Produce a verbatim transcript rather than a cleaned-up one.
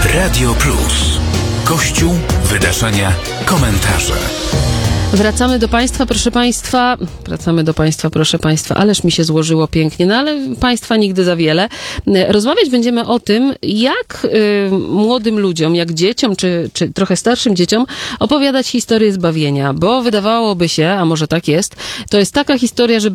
Radio Plus. Kościół, wydarzenia, komentarze. Wracamy do Państwa, proszę Państwa. Wracamy do Państwa, proszę Państwa. Ależ mi się złożyło pięknie, no ale Państwa nigdy za wiele. Rozmawiać będziemy o tym, jak y, młodym ludziom, jak dzieciom, czy, czy trochę starszym dzieciom opowiadać historię zbawienia, bo wydawałoby się, a może tak jest, to jest taka historia, że